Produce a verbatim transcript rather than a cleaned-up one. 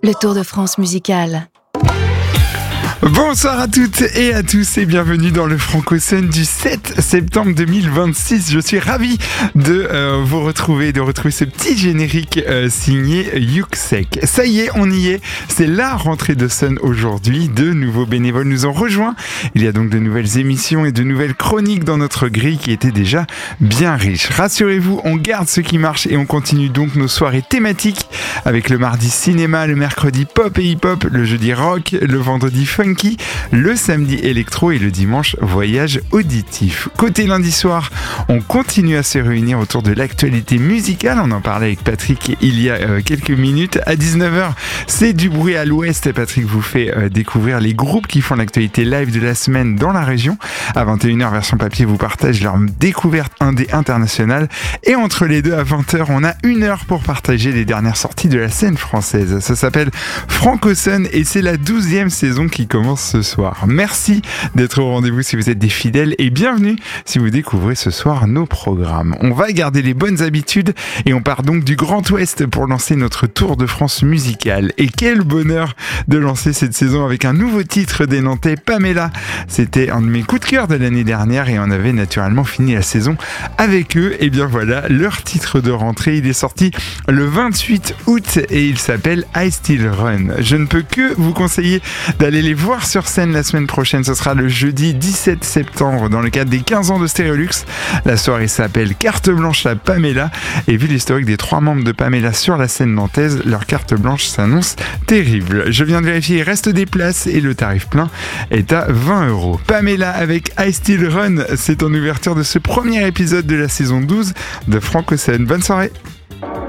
Le Tour de France musical. Bonsoir à toutes et à tous et bienvenue dans le Francosun du sept septembre deux mille vingt-six. Je suis ravi de euh, vous retrouver, de retrouver ce petit générique euh, signé Yuksek. Ça y est, on y est. C'est la rentrée de Sun aujourd'hui. De nouveaux bénévoles nous ont rejoints. Il y a donc de nouvelles émissions et de nouvelles chroniques dans notre grille qui était déjà bien riche. Rassurez-vous, on garde ce qui marche et on continue donc nos soirées thématiques avec le mardi cinéma, le mercredi pop et hip-hop, le jeudi rock, le vendredi funky, le samedi électro et le dimanche voyage auditif. Côté lundi soir, on continue à se réunir autour de l'actualité musicale. On en parlait avec Patrick il y a euh, quelques minutes. À dix-neuf heures, c'est du bruit à l'ouest. Patrick vous fait euh, découvrir les groupes qui font l'actualité live de la semaine dans la région. À vingt et une heures, version papier vous partage leur découverte indé internationale. Et entre les deux, à vingt heures, on a une heure pour partager les dernières sorties de la scène française. Ça s'appelle Francosun et c'est la douzième saison qui commence ce soir. Merci d'être au rendez-vous si vous êtes des fidèles et bienvenue si vous découvrez ce soir nos programmes. On va garder les bonnes habitudes et on part donc du Grand Ouest pour lancer notre Tour de France musical. Et quel bonheur de lancer cette saison avec un nouveau titre des Nantais, Pamela. C'était un de mes coups de cœur de l'année dernière et on avait naturellement fini la saison avec eux. Et bien voilà, leur titre de rentrée, il est sorti le vingt-huit août et il s'appelle I Still Run. Je ne peux que vous conseiller d'aller les voir sur scène la semaine prochaine. Ce sera le jeudi dix-sept septembre dans le cadre des quinze ans de Stéréolux. La soirée s'appelle Carte blanche à Pamela et vu l'historique des trois membres de Pamela sur la scène nantaise, leur carte blanche s'annonce terrible. Je viens de vérifier, il reste des places et le tarif plein est à vingt euros. Pamela avec I Still Run, c'est en ouverture de ce premier épisode de la saison douze de Francosun. Bonne soirée.